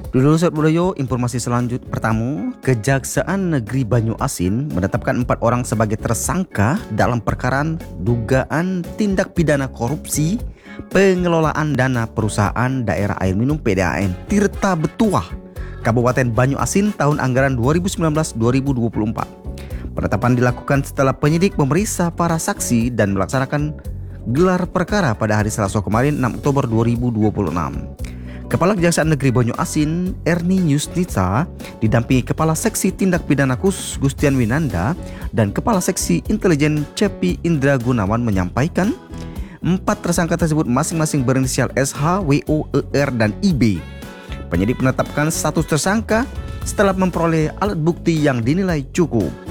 Dulu Sobat Budoyo, informasi selanjut pertama, Kejaksaan Negeri Banyuasin menetapkan 4 orang sebagai tersangka dalam perkara dugaan tindak pidana korupsi pengelolaan dana perusahaan daerah air minum PDAM Tirta Betuah, Kabupaten Banyuasin tahun anggaran 2019-2024. Penetapan dilakukan setelah penyidik memeriksa para saksi dan melaksanakan gelar perkara pada hari Selasa kemarin 6 Oktober 2026. Kepala Kejaksaan Negeri Banyuasin, Erni Yusnita, didampingi Kepala Seksi Tindak Pidana Khusus Gustian Winanda dan Kepala Seksi Intelijen Cepi Indra Gunawan menyampaikan 4 tersangka tersebut masing-masing berinisial SH, WO, ER, dan IB. Penyidik menetapkan status tersangka setelah memperoleh alat bukti yang dinilai cukup.